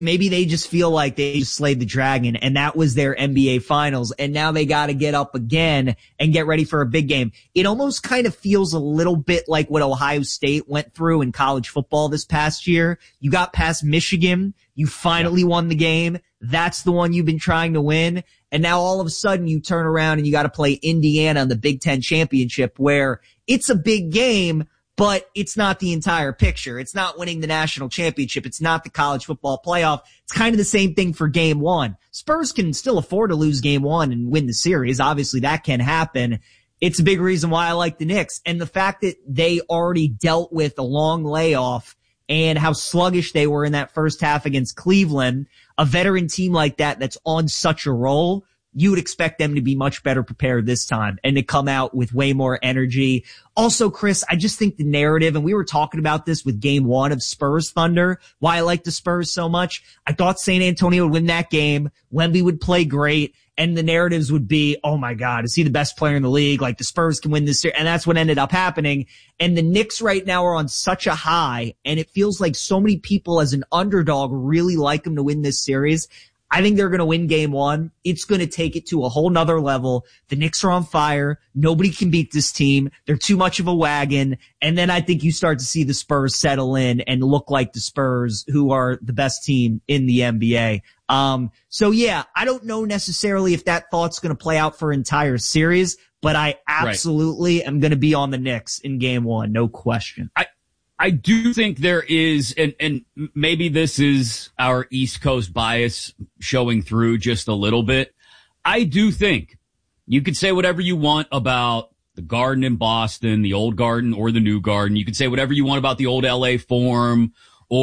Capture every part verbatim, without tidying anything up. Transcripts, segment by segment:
maybe they just feel like they just slayed the dragon and that was their N B A finals. And now they got to get up again and get ready for a big game. It almost kind of feels a little bit like what Ohio State went through in college football this past year. You got past Michigan. You finally yeah. won the game. That's the one you've been trying to win. And now all of a sudden you turn around and you got to play Indiana in the Big Ten championship where it's a big game, but it's not the entire picture. It's not winning the national championship. It's not the college football playoff. It's kind of the same thing for game one. Spurs can still afford to lose game one and win the series. Obviously that can happen. It's a big reason why I like the Knicks. And the fact that they already dealt with a long layoff and how sluggish they were in that first half against Cleveland, a veteran team like that that's on such a roll, you would expect them to be much better prepared this time and to come out with way more energy. Also, Chris, I just think the narrative, and we were talking about this with game one of Spurs Thunder, why I like the Spurs so much. I thought San Antonio would win that game. Wemby would play great. And the narratives would be, oh my God, is he the best player in the league? Like the Spurs can win this series. And that's what ended up happening. And the Knicks right now are on such a high. And it feels like so many people as an underdog really like them to win this series. I think they're going to win game one. It's going to take it to a whole nother level. The Knicks are on fire. Nobody can beat this team. They're too much of a wagon. And then I think you start to see the Spurs settle in and look like the Spurs, who are the best team in the N B A. Um, so yeah, I don't know necessarily if that thought's going to play out for entire series, but I absolutely right. am going to be on the Knicks in game one. No question. I, I do think there is, and, and maybe this is our East Coast bias showing through just a little bit. I do think you could say whatever you want about the Garden in Boston, the old Garden or the new Garden. You could say whatever you want about the old L A Forum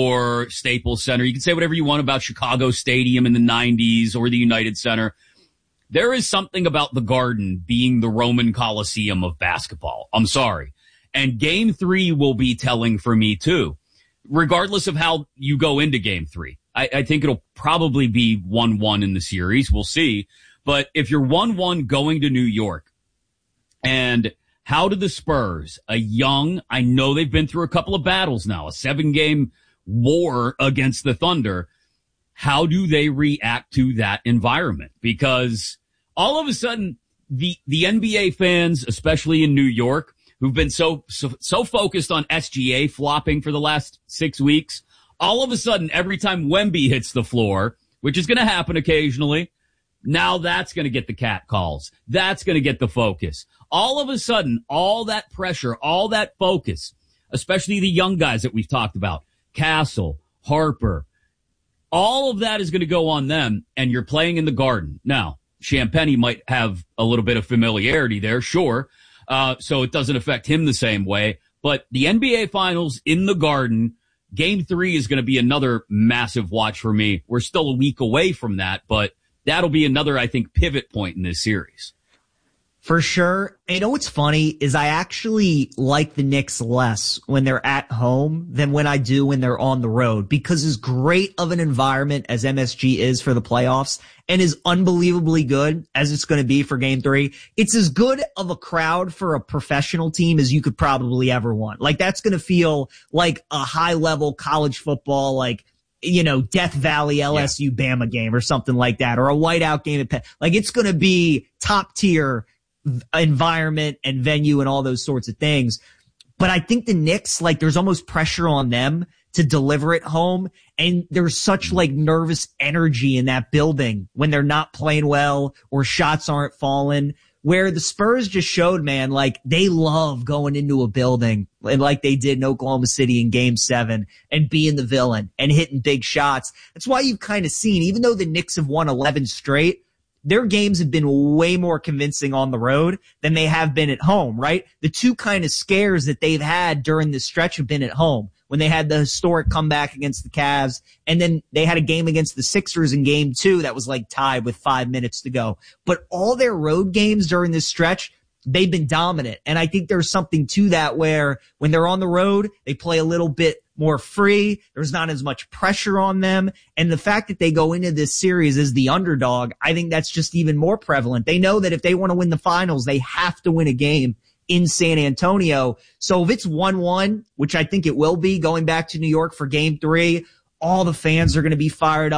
or Staples Center. You can say whatever you want about Chicago Stadium in the nineties or the United Center. There is something about the Garden being the Roman Coliseum of basketball. I'm sorry. And game three will be telling for me too, regardless of how you go into game three. I, I think it'll probably be one one in the series. We'll see. But if you're one one going to New York, and how do the Spurs, a young, I know they've been through a couple of battles now, a seven game war against the Thunder. How do they react to that environment? Because all of a sudden, the, the N B A fans, especially in New York, who've been so, so, so focused on S G A flopping for the last six weeks, all of a sudden, every time Wemby hits the floor, which is going to happen occasionally, now that's going to get the cat calls. That's going to get the focus. All of a sudden, all that pressure, all that focus, especially the young guys that we've talked about, Castle, Harper, all of that is going to go on them, and you're playing in the Garden. Now, Champagnie might have a little bit of familiarity there, sure, uh, so it doesn't affect him the same way, but the N B A Finals in the Garden, game three is going to be another massive watch for me. We're still a week away from that, but that'll be another, I think, pivot point in this series. For sure. You know what's funny is I actually like the Knicks less when they're at home than when I do when they're on the road, because as great of an environment as M S G is for the playoffs and as unbelievably good as it's going to be for game three, it's as good of a crowd for a professional team as you could probably ever want. Like that's going to feel like a high level college football, like, you know, Death Valley L S U yeah. Bama game or something like that, or a whiteout game at Penn. Like it's going to be top tier environment and venue and all those sorts of things. But I think the Knicks, like there's almost pressure on them to deliver it home. And there's such like nervous energy in that building when they're not playing well or shots aren't falling, where the Spurs just showed, man, like they love going into a building and like they did in Oklahoma City in game seven and being the villain and hitting big shots. That's why you've kind of seen, even though the Knicks have won eleven straight, their games have been way more convincing on the road than they have been at home, right? The two kind of scares that they've had during this stretch have been at home, when they had the historic comeback against the Cavs, and then they had a game against the Sixers in game two that was like tied with five minutes to go. But all their road games during this stretch, they've been dominant. And I think there's something to that where when they're on the road, they play a little bit more free. There's not as much pressure on them. And the fact that they go into this series as the underdog, I think that's just even more prevalent. They know that if they want to win the finals, they have to win a game in San Antonio. So if it's one one, which I think it will be going back to New York for game three, all the fans are going to be fired up.